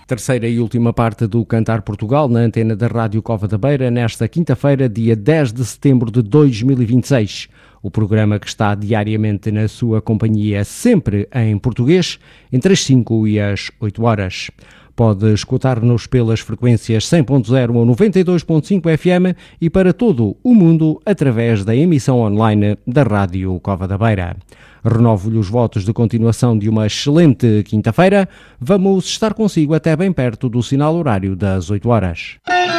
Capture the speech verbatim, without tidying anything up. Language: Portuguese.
Terceira e última parte do Cantar Portugal na antena da Rádio Cova da Beira, nesta quinta-feira, dia dez de setembro de dois mil e vinte e seis. O programa que está diariamente na sua companhia, sempre em português, entre as cinco e as oito horas. Pode escutar-nos pelas frequências cem ponto zero ou noventa e dois ponto cinco F M e para todo o mundo através da emissão online da Rádio Cova da Beira. Renovo-lhe os votos de continuação de uma excelente quinta-feira. Vamos estar consigo até bem perto do sinal horário das oito horas.